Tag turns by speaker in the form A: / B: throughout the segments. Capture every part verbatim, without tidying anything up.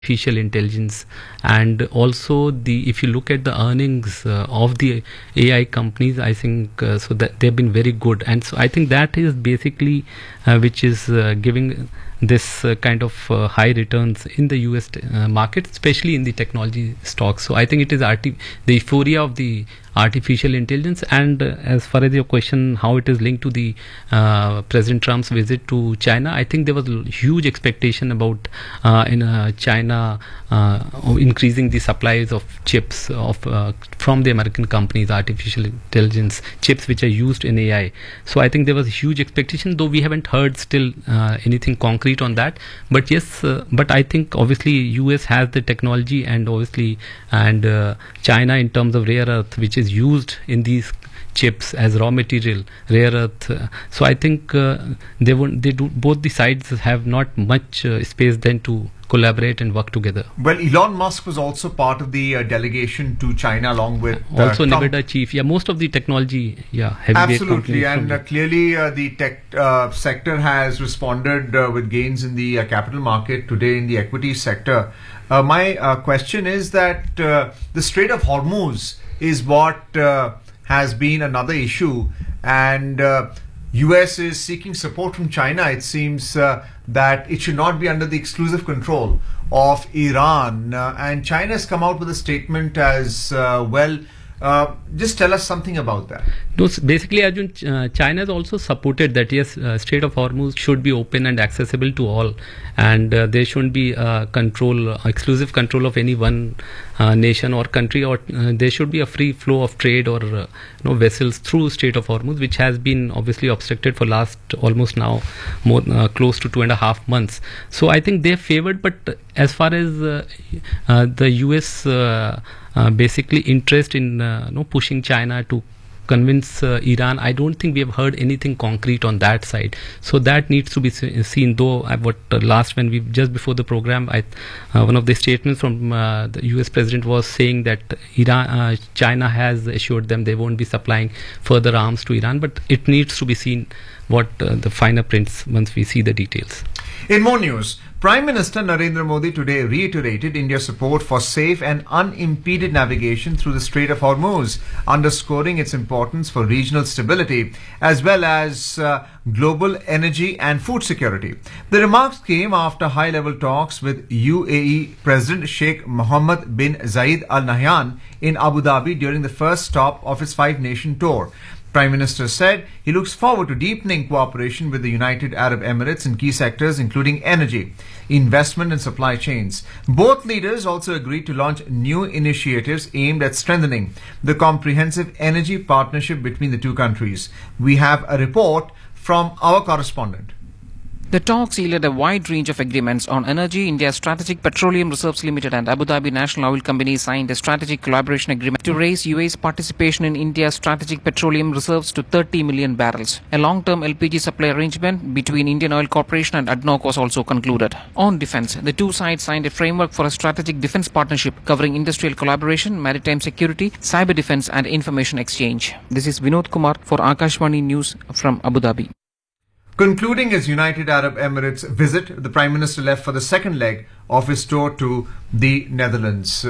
A: artificial intelligence, and also the if you look at the earnings uh, of the A I companies, I think uh, so that they've been very good, and so I think that is basically uh, which is uh, giving this uh, kind of uh, high returns in the U S t- uh, market, especially in the technology stocks. So I think it is arti- the euphoria of the artificial intelligence. And uh, as far as your question, how it is linked to the uh, President Trump's visit to China, I think there was a huge expectation about uh, in uh, China uh, increasing the supplies of chips of uh, from the American companies, artificial intelligence chips which are used in A I. So I think there was a huge expectation, though we haven't heard still uh, anything concrete on that. But yes, uh, but I think obviously U S has the technology, and obviously and uh, China in terms of rare earth, which is used in these chips as raw material, rare earth. Uh, so I think uh, they won't. They do. Both the sides have not much uh, space then to collaborate and work together.
B: Well, Elon Musk was also part of the uh, delegation to China, along with
A: uh, also
B: Trump.
A: Nevada chief. Yeah, most of the technology. Yeah,
B: absolutely, and uh, clearly uh, the tech uh, sector has responded uh, with gains in the uh, capital market today in the equity sector. Uh, my uh, question is that uh, the Strait of Hormuz is what uh, has been another issue, and uh, U S is seeking support from China. It seems uh, that it should not be under the exclusive control of Iran, uh, and China has come out with a statement as uh, well. Uh, just tell us something about that.
A: No, basically, Arjun, uh, China has also supported that yes, uh, Strait of Hormuz should be open and accessible to all, and uh, there shouldn't be uh, control, uh, exclusive control of any one uh, nation or country, or uh, there should be a free flow of trade or uh, you know vessels through Strait of Hormuz, which has been obviously obstructed for last almost now more uh, close to two and a half months. So I think they favored, but as far as uh, uh, the U S uh, Uh, basically interest in uh, you know, pushing China to convince uh, Iran, I don't think we have heard anything concrete on that side. So that needs to be seen. Though uh, what uh, last when we just before the program, I, uh, one of the statements from uh, the U S president was saying that Iran, uh, China has assured them they won't be supplying further arms to Iran. But it needs to be seen what uh, the finer prints once we see the details.
B: In more news, Prime Minister Narendra Modi today reiterated India's support for safe and unimpeded navigation through the Strait of Hormuz, underscoring its importance for regional stability as well as uh, global energy and food security. The remarks came after high-level talks with U A E President Sheikh Mohammed bin Zayed Al Nahyan in Abu Dhabi during the first stop of his five-nation tour. Prime Minister said he looks forward to deepening cooperation with the United Arab Emirates in key sectors including energy, investment and supply chains. Both leaders also agreed to launch new initiatives aimed at strengthening the comprehensive energy partnership between the two countries. We have a report from our correspondent.
C: The talks yielded a wide range of agreements on energy. India's Strategic Petroleum Reserves Limited and Abu Dhabi National Oil Company signed a strategic collaboration agreement to raise U A's participation in India's strategic petroleum reserves to thirty million barrels. A long-term L P G supply arrangement between Indian Oil Corporation and A D N O C was also concluded. On defense, the two sides signed a framework for a strategic defense partnership covering industrial collaboration, maritime security, cyber defense and information exchange. This is Vinod Kumar for Akashvani News from Abu Dhabi.
B: Concluding his United Arab Emirates visit, the Prime Minister left for the second leg of his tour to the Netherlands.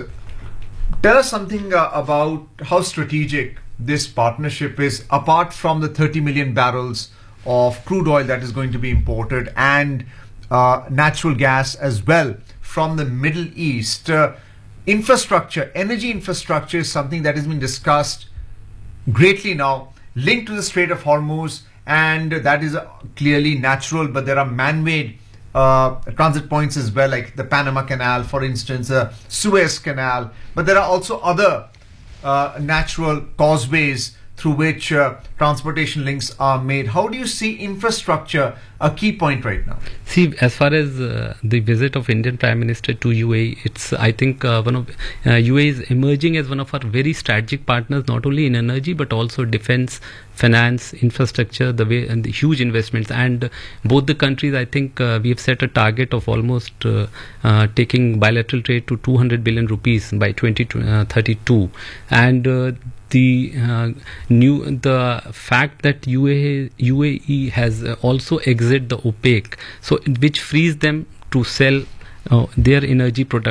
B: Tell us something uh, about how strategic this partnership is, apart from the thirty million barrels of crude oil that is going to be imported and uh, natural gas as well from the Middle East. Uh, infrastructure, energy infrastructure is something that has been discussed greatly now, linked to the Strait of Hormuz. And that is clearly natural, but there are man-made uh, transit points as well, like the Panama Canal, for instance, the Suez Canal. But there are also other uh, natural causeways through which uh, transportation links are made. How do you see infrastructure a key point right now?
A: See, as far as uh, the visit of Indian Prime Minister to U A E, it's I think uh, one of uh, U A E is emerging as one of our very strategic partners, not only in energy but also defense, finance, infrastructure, the way and the huge investments. And uh, both the countries, I think uh, we have set a target of almost uh, uh, taking bilateral trade to two hundred billion rupees by twenty thirty-two, and uh, the uh, new the fact that U A E, U A E has uh, also exited the OPEC, so which frees them to sell uh, their energy production